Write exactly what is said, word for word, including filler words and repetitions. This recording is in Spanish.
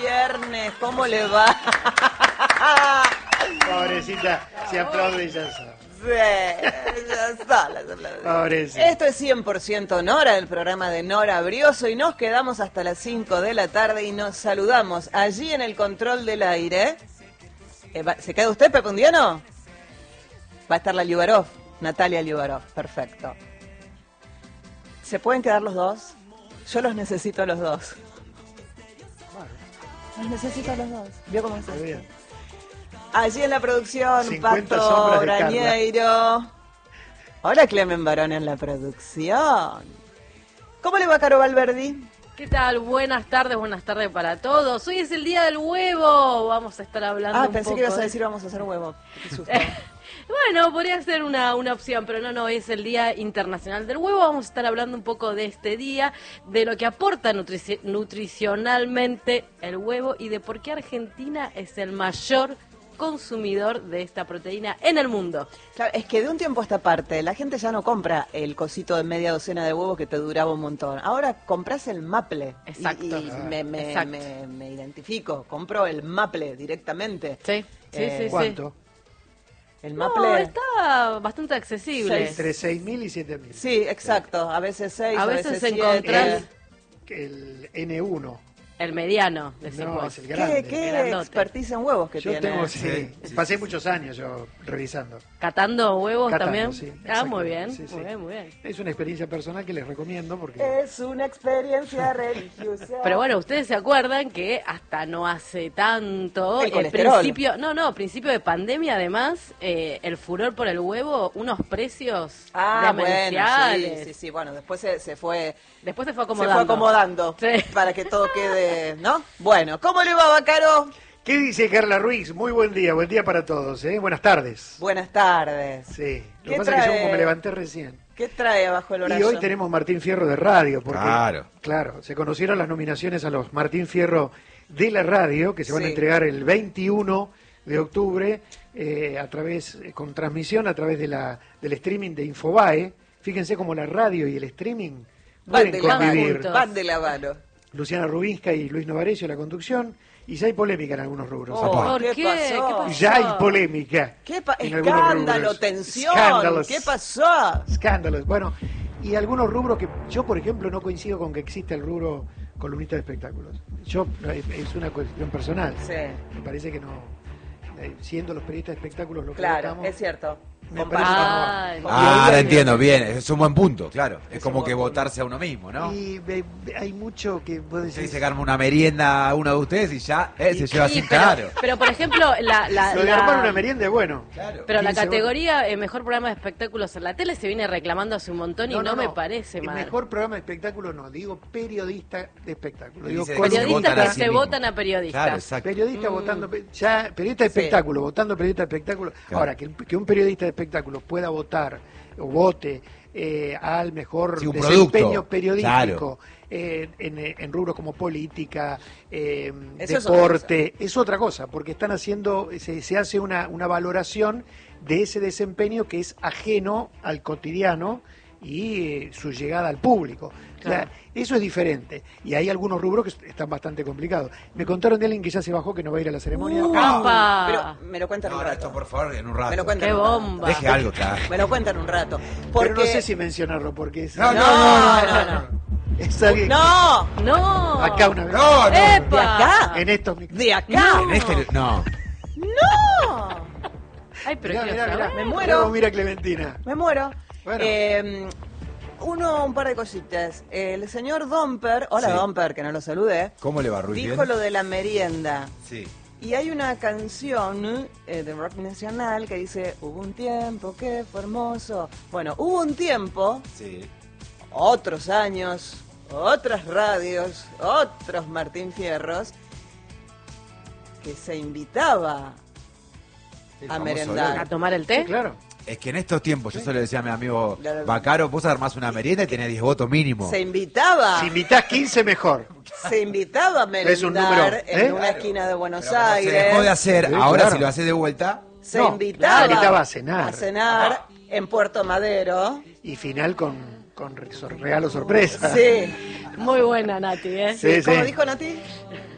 viernes, ¿cómo le va? Pobrecita, si aplaude ya sabe. Sí, ya está, las aplausos. Pobrecita. Esto es cien por ciento Nora, el programa de Nora Brioso, y nos quedamos hasta las cinco de la tarde y nos saludamos allí en el control del aire. Eh, va- ¿Se queda usted, Pepundiano? Va a estar la Liubarov, Natalia Liubarov, perfecto. ¿Se pueden quedar los dos? Yo los necesito a los dos. Los necesito a los dos. ¿Vio cómo es Está esto? bien. Allí en la producción, cincuenta Pato sombras de Carla. Brañeiro. Hola, Clemen Barón en la producción. ¿Cómo le va, Caro Valverdi? ¿Qué tal? Buenas tardes, buenas tardes para todos. Hoy es el día del huevo. Vamos a estar hablando Ah, un pensé poco que ibas a de- decir vamos a hacer huevo. Qué susto. Bueno, podría ser una, una opción, pero no, no, es el Día Internacional del Huevo. Vamos a estar hablando un poco de este día, de lo que aporta nutrici- nutricionalmente el huevo y de por qué Argentina es el mayor consumidor de esta proteína en el mundo. Claro, es que de un tiempo a esta parte la gente ya no compra el cosito de media docena de huevos que te duraba un montón. Ahora compras el maple. Y- Exacto. Y, me, me- Exacto. me- me identifico. Compro el maple directamente. Sí, sí, Eh, sí, sí. ¿Cuánto? El No, maple. está bastante accesible. Entre seis mil y siete mil. Sí, exacto. A veces seis, A a veces veces siete. encontrás- El N uno. El mediano, decís No, vos. es el ¿Qué, grande. qué Grandote. expertise en huevos que Yo tiene? tengo, sí, Sí, sí, pasé sí. muchos años yo revisando. ¿Catando huevos Catando, también? sí, ah, muy exactamente, bien, sí, sí. muy bien, muy bien. Es una experiencia personal que les recomiendo porque Es una experiencia religiosa. Pero bueno, ustedes se acuerdan que hasta no hace tanto, El el colesterol. principio, no, no, principio de pandemia además, eh, el furor por el huevo, unos precios Ah, bueno, demenciales. sí, sí, sí. Bueno, después se, se fue, Después se fue se acomodando. fue acomodando Sí. para que todo quede, ¿no? Bueno, ¿cómo le va, Bacaro? ¿qué dice Carla Ruiz? Muy buen día, buen día para todos, ¿eh? Buenas tardes. Buenas tardes. Sí, lo ¿Qué que pasa es que yo trae? como me levanté recién. ¿Qué trae abajo el Y horario? hoy tenemos Martín Fierro de radio, porque Claro. claro, se conocieron las nominaciones a los Martín Fierro de la radio, que se van Sí. a entregar el veintiuno de octubre, eh, a través, eh, con transmisión a través de la, del streaming de Infobae. Fíjense cómo la radio y el streaming Van pueden de la convivir. mano. juntos. Van de la mano. Luciana Rubinska y Luis Novarecio la conducción, y ya hay polémica en algunos rubros. Oh, Apa. ¿Por ¿Qué qué? pasó? ¿Qué pasó? Ya hay polémica. ¿Qué pa- en algunos escándalo, rubros. tensión? Escándalos. ¿Qué pasó? Escándalos. Bueno, y algunos rubros que yo, por ejemplo, no coincido con que exista el rubro columnista de espectáculos. Yo, es una cuestión personal. Sí. Me parece que no, eh, siendo los periodistas de espectáculos lo que Claro, votamos, es cierto. me Comparto. parece que no. Ah, Y Ah, ahí ahora hay- entiendo, bien, es un buen punto, claro. Es, Es como un que buen votarse a uno mismo, ¿no? Y ve- ve- hay mucho que vos Se decís. dice que arma una merienda a uno de ustedes y ya eh, se lleva Sí, sin pero, caro. pero por ejemplo, la, la, Lo de la- armar una merienda es bueno. Claro. pero la quince categoría eh, mejor programa de espectáculos en la tele se viene reclamando hace un montón y no, me parece El mal. mejor programa de espectáculo no, digo periodista de espectáculo. Digo Dice con- que se Periodistas votan a que sí se mismos. votan a periodistas. Claro, exacto. Periodista Mm. votando, pe- ya, periodista de Sí. espectáculo, votando periodista de espectáculo. Claro. Ahora, que, el- que un periodista de espectáculo pueda votar o vote eh, al mejor Sí, un desempeño producto. periodístico eh, en, eh, en rubros como política, eh, Eso es otra deporte, es otra cosa, porque están haciendo, se, se hace una, una valoración de ese desempeño que es ajeno al cotidiano y eh, su llegada al público. O sea, Claro. eso es diferente. Y hay algunos rubros que están bastante complicados. Me contaron de alguien que ya se bajó, que no va a ir a la ceremonia. Uh, ¡Apa! Pero me lo cuentan No, un no, rato. esto por favor, en un rato. Me lo cuentan ¡Qué un rato. bomba! Deje algo, claro. Me lo cuentan un rato. Pero Porque... no sé si mencionarlo, porque es, No, No, no, no, no. es alguien ¡No! ¡No! acá una vez. No, no. ¿De ¡Epa! acá? En estos mic- ¿De acá? En este, no. ¡No! Ay, pero Mirá, quiero mirá, mirá. saber. Me muero. Luego mira Clementina. Me muero. Bueno. Eh, uno, un par de cositas. El señor Domper, hola Sí. Domper, que no lo saludé, ¿Cómo le va, Ruiz? dijo ¿Bien? lo de la merienda. Sí. Y hay una canción eh, de rock nacional que dice, hubo un tiempo que fue hermoso. Bueno, hubo un tiempo, Sí. otros años, otras radios, otros Martín Fierros, que se invitaba El a famoso merendar. ¿A tomar el Sí, té? claro. Es que en estos tiempos, yo se lo decía a mi amigo Claro. Bacaro, vos armás una merienda y tenés diez votos mínimo. Se invitaba. Si invitás quince, mejor. Se invitaba a merendar Es un número, en ¿eh? una esquina de Buenos Pero como Aires. se dejó de hacer, Sí, ahora claro. si lo haces de vuelta, Se No, invitaba, se invitaba a cenar. a cenar en Puerto Madero. Y final con, con re- sor- regalo sorpresa. Sí. Muy buena, Nati, ¿eh? Sí, ¿Cómo sí. dijo Nati?